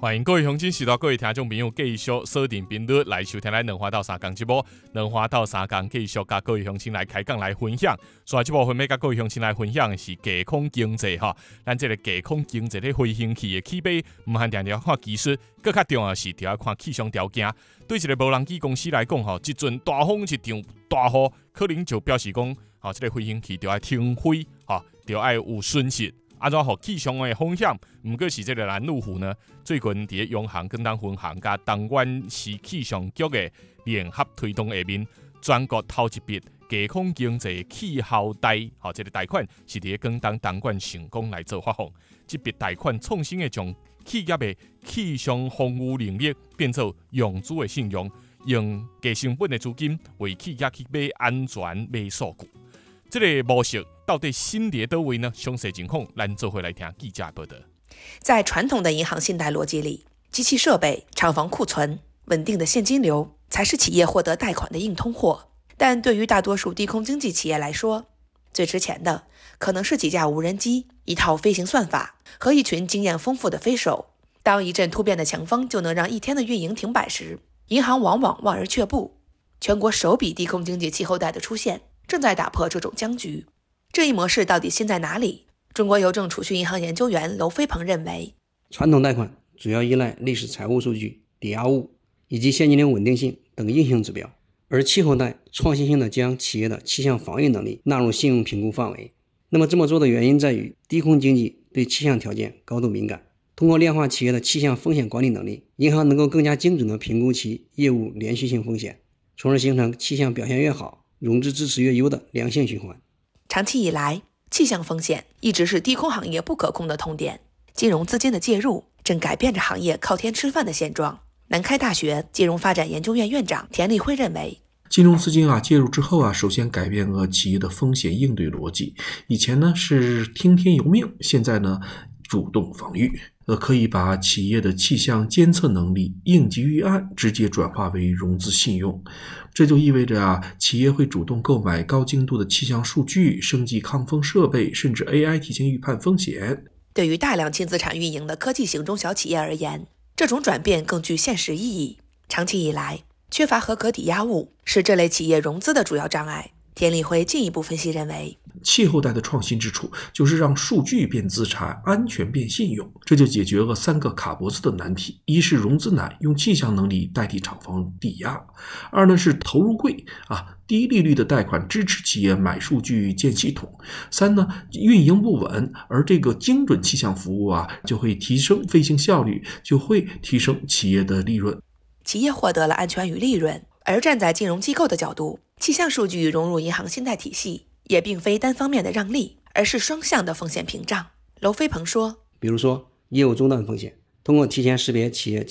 欢迎各位乡亲、时代各位听众朋友继续锁定频率来收听咱两花到三讲节目。两花到三讲继续甲各位乡亲来开讲来分享。所以这部分要甲各位乡亲来分享的是架空经济哈。咱这个架空经济咧飞行器的起飞，唔限定要看技术，更较重要是要看气象条件。对一个无人机公司来讲，一阵大风一场大雨，可能就表示讲，这个飞行器就要停飞，就要有损失。怎让气象的风险？唔过是这个拦路虎呢，最近伫永航跟咱分行甲东莞市气象局的联合推动下面，全国头一笔架空经济气候贷，这个贷款是伫广东莞成功来做发放。这笔贷款创新的将企业的气象防御能力变做用资的信用，用低成本的资金为企业去买安全、买数据。这个模式到底新伫倒位呢？详细情况，咱做回来听记者报道。 在传统的银行信贷逻辑里，机器设备、厂房库存、稳定的现金流才是企业获得贷款的硬通货。但对于大多数低空经济企业来说，最值钱的可能是几架无人机、一套飞行算法和一群经验丰富的飞手。当一阵突变的强风就能让一天的运营停摆时，银行往往望而却步。全国首笔低空经济气候贷的出现，正在打破这种僵局。这一模式到底新在哪里？中国邮政储蓄银行研究员娄飞鹏认为， 传统贷款主要依赖历史财务数据、抵押物以及现金流稳定性等硬性指标，而气候贷创新性的将企业的气象防御能力纳入信用评估范围。那么这么做的原因在于，低空经济对气象条件高度敏感，通过量化企业的气象风险管理能力，银行能够更加精准地评估其业务连续性风险，从而形成气象表现越好，融资支持越优的良性循环。 长期以来，气象风险一直是低空行业不可控的痛点。金融资金的介入正改变着行业靠天吃饭的现状。南开大学金融发展研究院院长田立辉认为， 金融资金介入之后首先改变了企业的风险应对逻辑。以前呢是听天由命，现在呢主动防御，可以把企业的气象监测能力应急预案直接转化为融资信用。这就意味着企业会主动购买高精度的气象数据，升级抗风设备，甚至 AI 提前预判风险。 对于大量轻资产运营的科技型中小企业而言，这种转变更具现实意义。长期以来，缺乏合格抵押物是这类企业融资的主要障碍。田立辉进一步分析认为， 气候贷的创新之处就是让数据变资产，安全变信用，这就解决了3个卡脖子的难题。一是融资难，用气象能力代替厂房抵押；二呢是投入贵低利率的贷款支持企业买数据建系统；三呢运营不稳，而这个精准气象服务就会提升飞行效率，就会提升企业的利润。 企业获得了安全与利润，而站在金融机构的角度，气象数据融入银行信贷体系也并非单方面的让利，而是双向的风险屏障。娄飞鹏说， 比如说业务中断风险，通过提前识别企业